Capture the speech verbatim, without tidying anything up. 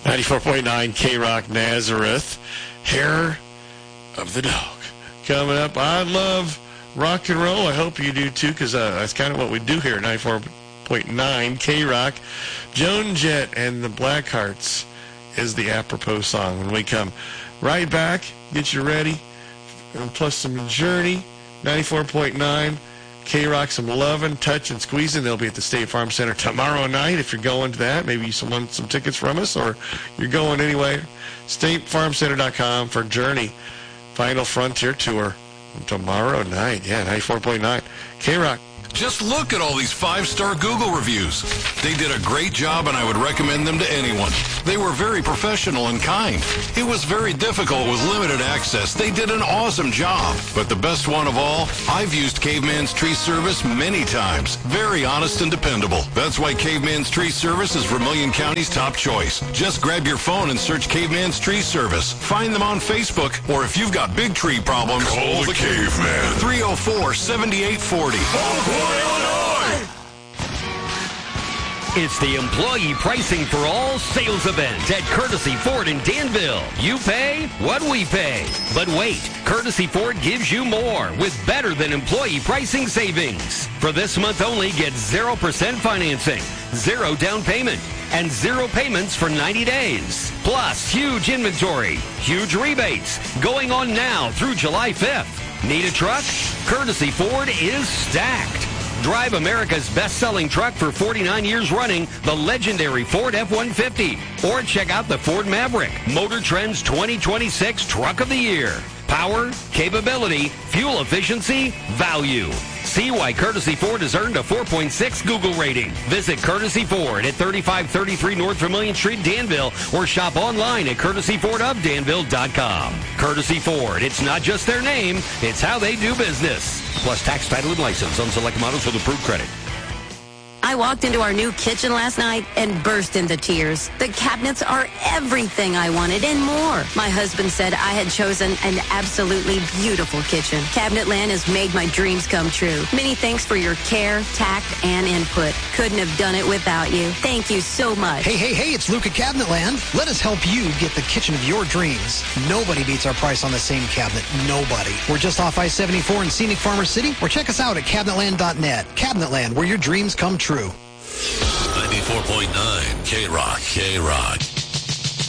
ninety-four point nine K-Rock Nazareth. Hair of the Dog. Coming up, I love rock and roll. I hope you do too, because uh, that's kind of what we do here at ninety-four point nine K-Rock. Joan Jett and the Blackhearts is the apropos song when we come right back. Get you ready. And plus some Journey. ninety-four point nine K-Rock, some loving, touching, squeezing. They'll be at the State Farm Center tomorrow night if you're going to that. Maybe you want some tickets from us, or you're going anyway. state farm center dot com for Journey. Final Frontier Tour tomorrow night. Yeah, ninety-four point nine K-Rock. Just look at all these five-star Google reviews. They did a great job, and I would recommend them to anyone. They were very professional and kind. It was very difficult with limited access. They did an awesome job. But the best one of all, I've used Caveman's Tree Service many times. Very honest and dependable. That's why Caveman's Tree Service is Vermilion County's top choice. Just grab your phone and search Caveman's Tree Service. Find them on Facebook, or if you've got big tree problems, call the Caveman. three oh four, seven eight four oh. Illinois! It's the Employee Pricing for All sales event at Courtesy Ford in Danville. You pay what we pay. But wait, Courtesy Ford gives you more with better than employee pricing savings. For this month only, get zero percent financing, zero down payment, and zero payments for ninety days. Plus, huge inventory, huge rebates going on now through July fifth. Need a truck? Courtesy Ford is stacked. Drive America's best-selling truck for forty-nine years running, the legendary Ford F one fifty. Or check out the Ford Maverick, Motor Trend's twenty twenty-six Truck of the Year. Power, capability, fuel efficiency, value. See why Courtesy Ford has earned a four point six Google rating. Visit Courtesy Ford at thirty-five thirty-three North Vermilion Street, Danville, or shop online at courtesy ford of danville dot com. Courtesy Ford, it's not just their name, it's how they do business. Plus tax, title, and license on select models with approved credit. I walked into our new kitchen last night and burst into tears. The cabinets are everything I wanted and more. My husband said I had chosen an absolutely beautiful kitchen. Cabinetland has made my dreams come true. Many thanks for your care, tact, and input. Couldn't have done it without you. Thank you so much. Hey, hey, hey, it's Luke at Cabinetland. Let us help you get the kitchen of your dreams. Nobody beats our price on the same cabinet. Nobody. We're just off I seventy-four in scenic Farmer City, or check us out at cabinetland dot net. Cabinetland, where your dreams come true. ninety-four point nine K-Rock, K-Rock.